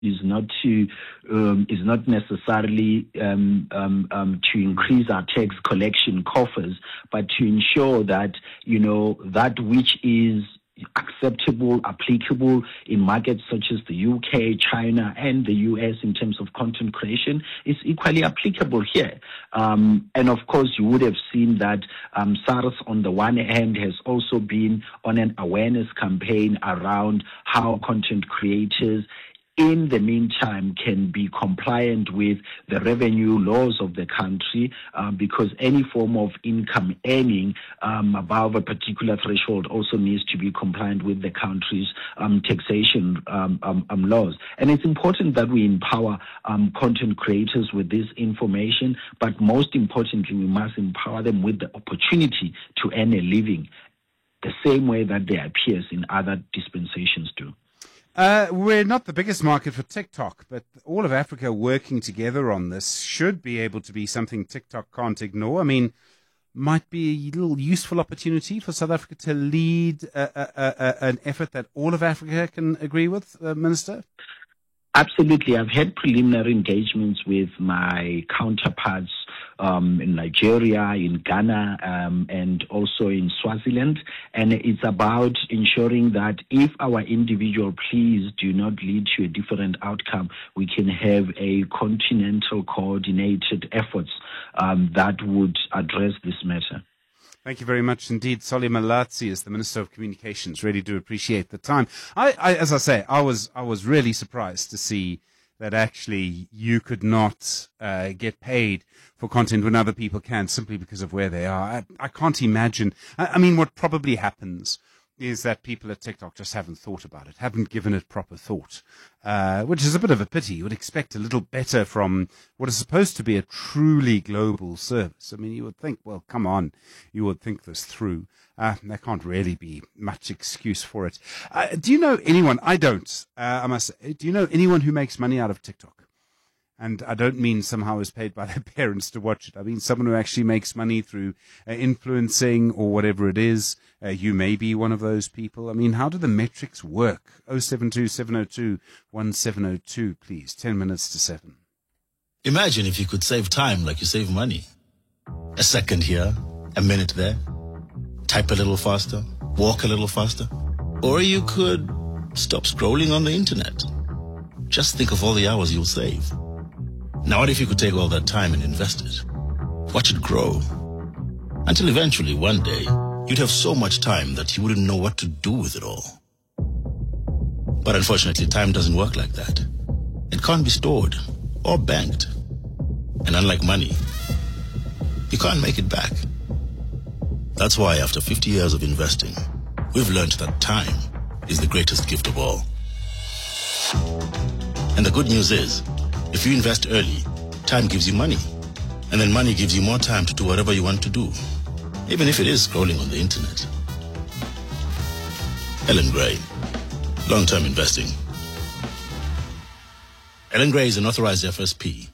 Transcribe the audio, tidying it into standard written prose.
is not necessarily to increase our tax collection coffers, but to ensure that that which is acceptable, applicable in markets such as the UK, China, and the US in terms of content creation is equally applicable here. And of course, you would have seen that SARS, on the one hand, has also been on an awareness campaign around how content creators in the meantime can be compliant with the revenue laws of the country, because any form of income earning above a particular threshold also needs to be compliant with the country's taxation laws. And it's important that we empower content creators with this information, but most importantly, we must empower them with the opportunity to earn a living the same way that their peers in other dispensations do. We're not the biggest market for TikTok, but all of Africa working together on this should be able to be something TikTok can't ignore. I mean, might be a little useful opportunity for South Africa to lead an effort that all of Africa can agree with, Minister? Absolutely. I've had preliminary engagements with my counterparts in Nigeria, in Ghana, and also in Swaziland. And it's about ensuring that if our individual pleas do not lead to a different outcome, we can have a continental coordinated efforts that would address this matter. Thank you very much indeed. Solly Malatsi is the Minister of Communications. Really do appreciate the time. As I say, I was really surprised to see that actually you could not get paid for content when other people can, simply because of where they are. I can't imagine. I mean, what probably happens is that people at TikTok just haven't thought about it, haven't given it proper thought, which is a bit of a pity. You would expect a little better from what is supposed to be a truly global service. I mean, you would think, well, come on, you would think this through. There can't really be much excuse for it. Do you know anyone? I don't. I must say, do you know anyone who makes money out of TikTok? And I don't mean somehow is paid by their parents to watch it. I mean someone who actually makes money through influencing or whatever it is. You may be one of those people. I mean, how do the metrics work? 072-702-1702, please. 10 minutes to 7. Imagine if you could save time like you save money. A second here, a minute there. Type a little faster, walk a little faster. Or you could stop scrolling on the internet. Just think of all the hours you'll save. Now, what if you could take all that time and invest it? Watch it grow. Until eventually, one day, you'd have so much time that you wouldn't know what to do with it all. But unfortunately, time doesn't work like that. It can't be stored or banked. And unlike money, you can't make it back. That's why after 50 years of investing, we've learned that time is the greatest gift of all. And the good news is, if you invest early, time gives you money. And then money gives you more time to do whatever you want to do, even if it is scrolling on the internet. Ellen Gray, long-term investing. Ellen Gray is an authorized FSP.